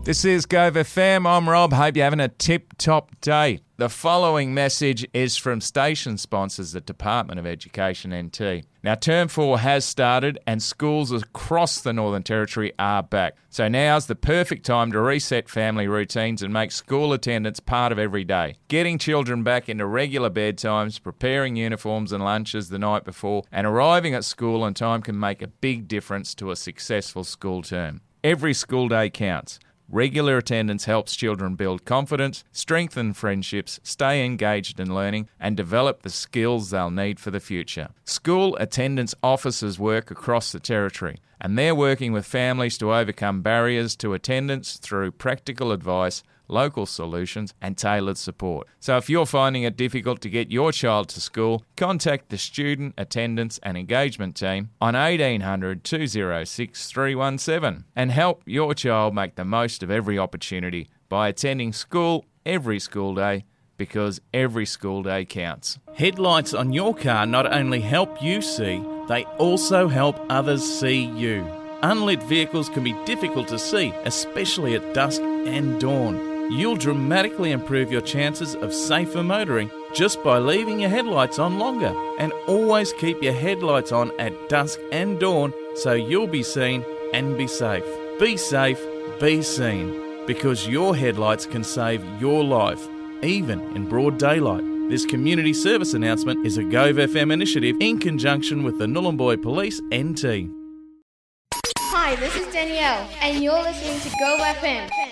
This is Gove FM. I'm Rob. Hope you're having a tip-top day. The following message is from station sponsors, the Department of Education NT. Now, Term 4 has started and schools across the Northern Territory are back. So now's the perfect time to reset family routines and make school attendance part of every day. Getting children back into regular bedtimes, preparing uniforms and lunches the night before, and arriving at school on time can make a big difference to a successful school term. Every school day counts. Regular attendance helps children build confidence, strengthen friendships, stay engaged in learning, and develop the skills they'll need for the future. School attendance officers work across the Territory, and they're working with families to overcome barriers to attendance through practical advice, local solutions, and tailored support. So if you're finding it difficult to get your child to school, contact the Student Attendance and Engagement Team on 1800 206 317 and help your child make the most of every opportunity by attending school every school day, because every school day counts. Headlights on your car not only help you see, they also help others see you. Unlit vehicles can be difficult to see, especially at dusk and dawn. You'll dramatically improve your chances of safer motoring just by leaving your headlights on longer. And always keep your headlights on at dusk and dawn so you'll be seen and be safe. Be safe, be seen, because your headlights can save your life, even in broad daylight. This community service announcement is a Gove FM initiative in conjunction with the Nhulunbuy Police NT. Hi, this is Danielle, and you're listening to Gove FM.